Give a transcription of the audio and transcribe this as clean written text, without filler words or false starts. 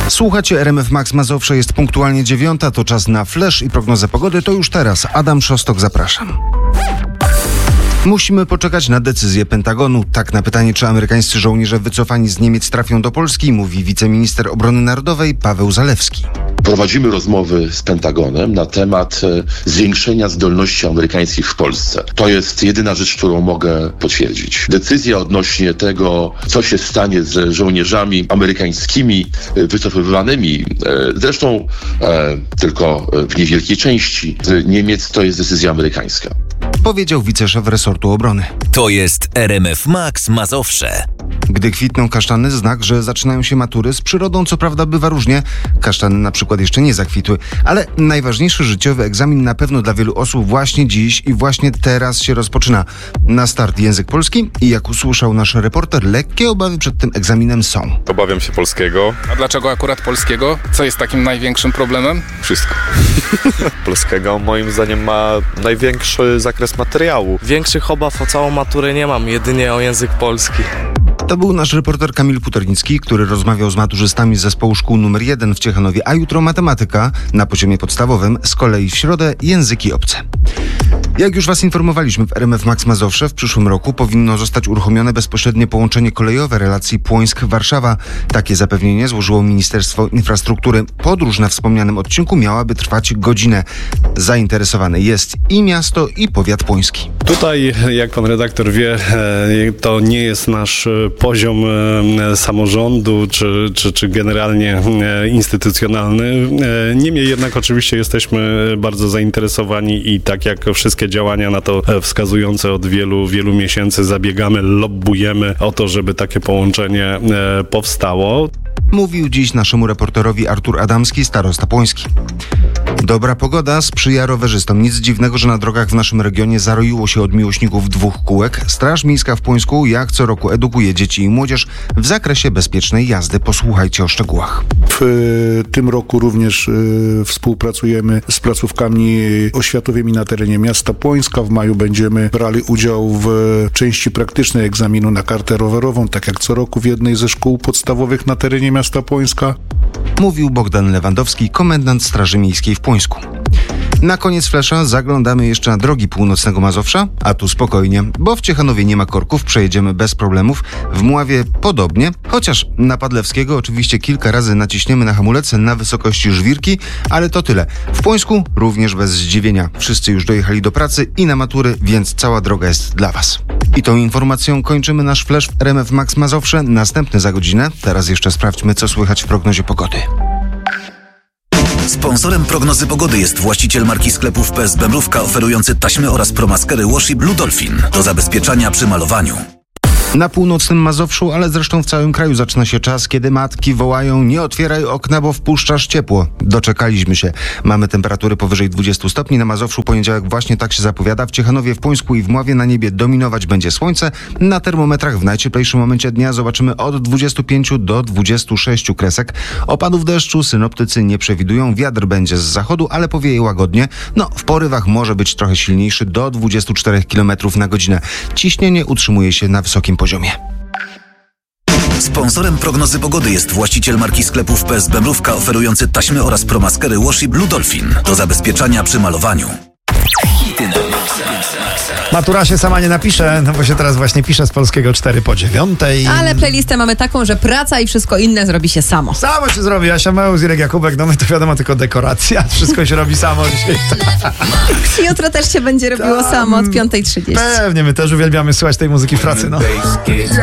Słuchacie RMF Max Mazowsze, jest punktualnie 9, to czas na flash i prognozę pogody. To już teraz. Adam Szostok, zapraszam. Musimy poczekać na decyzję Pentagonu. Tak na pytanie, czy amerykańscy żołnierze wycofani z Niemiec trafią do Polski, mówi wiceminister obrony narodowej Paweł Zalewski. Prowadzimy rozmowy z Pentagonem na temat zwiększenia zdolności amerykańskich w Polsce. To jest jedyna rzecz, którą mogę potwierdzić. Decyzja odnośnie tego, co się stanie z żołnierzami amerykańskimi wycofywanymi, zresztą tylko w niewielkiej części z Niemiec, to jest decyzja amerykańska. Powiedział wiceszef resortu obrony. To jest RMF Max Mazowsze. Gdy kwitną kasztany, znak, że zaczynają się matury. Z przyrodą co prawda bywa różnie. Kasztany na przykład jeszcze nie zakwitły. Ale najważniejszy życiowy egzamin na pewno dla wielu osób właśnie dziś i właśnie teraz się rozpoczyna. Na start język polski i jak usłyszał nasz reporter, lekkie obawy przed tym egzaminem są. Obawiam się polskiego. A dlaczego akurat polskiego? Co jest takim największym problemem? Wszystko. Polskiego moim zdaniem ma największy zakres materiału. Większych obaw o całą maturę nie mam, jedynie o język polski. To był nasz reporter Kamil Puternicki, który rozmawiał z maturzystami z zespołu szkół nr 1 w Ciechanowie, a jutro matematyka na poziomie podstawowym, z kolei w środę języki obce. Jak już Was informowaliśmy w RMF Max Mazowsze, w przyszłym roku powinno zostać uruchomione bezpośrednie połączenie kolejowe relacji Płońsk-Warszawa. Takie zapewnienie złożyło Ministerstwo Infrastruktury. Podróż na wspomnianym odcinku miałaby trwać godzinę. Zainteresowane jest i miasto, i powiat płoński. Tutaj, jak pan redaktor wie, to nie jest nasz poziom samorządu czy generalnie instytucjonalny. Niemniej jednak oczywiście jesteśmy bardzo zainteresowani i tak jak wszystkie działania na to wskazujące od wielu miesięcy zabiegamy, lobbujemy o to, żeby takie połączenie powstało. Mówił dziś naszemu reporterowi Artur Adamski, starosta płoński. Dobra pogoda sprzyja rowerzystom. Nic dziwnego, że na drogach w naszym regionie zaroiło się od miłośników dwóch kółek. Straż Miejska w Płońsku jak co roku edukuje dzieci i młodzież w zakresie bezpiecznej jazdy. Posłuchajcie o szczegółach. W tym roku również współpracujemy z placówkami oświatowymi na terenie miasta Płońska. W maju będziemy brali udział w części praktycznej egzaminu na kartę rowerową, tak jak co roku w jednej ze szkół podstawowych na terenie miasta Płońska. Mówił Bogdan Lewandowski, komendant Straży Miejskiej w Płońsku. Na koniec flesza zaglądamy jeszcze na drogi północnego Mazowsza, a tu spokojnie, bo w Ciechanowie nie ma korków, przejedziemy bez problemów, w Mławie podobnie, chociaż na Padlewskiego oczywiście kilka razy naciśniemy na hamulec na wysokości żwirki, ale to tyle. W Płońsku również bez zdziwienia. Wszyscy już dojechali do pracy i na matury, więc cała droga jest dla Was. I tą informacją kończymy nasz flash w RMF Max Mazowsze, następny za godzinę. Teraz jeszcze sprawdźmy, co słychać w prognozie pogody. Sponsorem prognozy pogody jest właściciel marki sklepów PSB Mrówka, oferujący taśmy oraz promaskery Washi Blue Dolphin do zabezpieczania przy malowaniu. Na północnym Mazowszu, ale zresztą w całym kraju zaczyna się czas, kiedy matki wołają: nie otwieraj okna, bo wpuszczasz ciepło. Doczekaliśmy się. Mamy temperatury powyżej 20 stopni. Na Mazowszu poniedziałek właśnie tak się zapowiada. W Ciechanowie, w Płońsku i w Mławie na niebie dominować będzie słońce. Na termometrach w najcieplejszym momencie dnia zobaczymy od 25 do 26 kresek. Opadów deszczu synoptycy nie przewidują. Wiatr będzie z zachodu, ale powieje łagodnie. W porywach może być trochę silniejszy, do 24 km na godzinę. Ciśnienie utrzymuje się na wysokim poziomie. Sponsorem prognozy pogody jest właściciel marki sklepów PSB Mrówka, oferujący taśmy oraz promaskery Washi Blue Dolphin do zabezpieczania przy malowaniu. Matura się sama nie napisze, bo się teraz właśnie pisze z polskiego 4 po 9. Ale playlistę mamy taką, że praca i wszystko inne zrobi się samo. Samo się zrobi. Asia Meus, Irek Jakubek, my to wiadomo tylko dekoracja. Wszystko się robi samo dzisiaj. Jutro też się będzie robiło samo od 5:30. Pewnie, my też uwielbiamy słuchać tej muzyki w pracy,